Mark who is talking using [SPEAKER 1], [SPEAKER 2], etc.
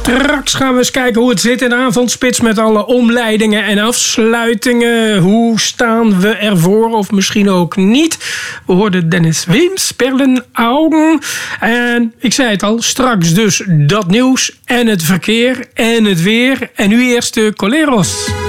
[SPEAKER 1] Straks gaan we eens kijken hoe het zit in de avondspits met alle omleidingen en afsluitingen. Hoe staan we ervoor of misschien ook niet? We hoorden Dennis Wiems, Perlenaugen. En ik zei het al, straks dus dat nieuws en het verkeer en het weer. En nu eerst de Coleros.